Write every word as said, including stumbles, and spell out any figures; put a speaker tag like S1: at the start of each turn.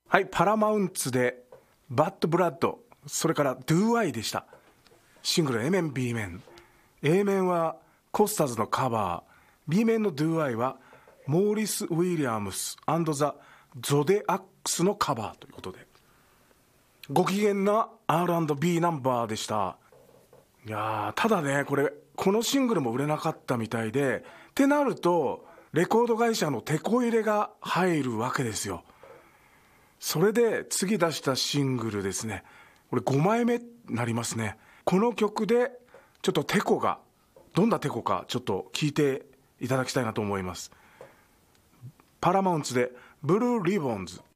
S1: はい、パラマウンツでバッドブラッド、それから Do I でした。シングル A 面 B 面、 A 面はコスターズのカバー、 B 面の Do I はモーリス・ウィリアムス&ザ・ゾデアックスのカバーということで、ご機嫌な アールアンドビー ナンバーでした。いやただね、これこのシングルも売れなかったみたいで、ってなるとレコード会社のテこ入れが入るわけですよ。それで次出したシングルですね、これごまいめになりますね。この曲でちょっとテコがどんなテコかちょっと聞いていただきたいなと思います。パラマウンツでブルーリボンズ。